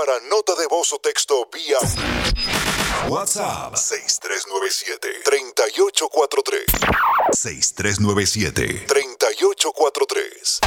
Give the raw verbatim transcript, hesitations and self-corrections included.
para nota de voz o texto vía WhatsApp seis tres nueve siete, tres ocho cuatro tres. seis tres nueve siete, tres ocho cuatro tres.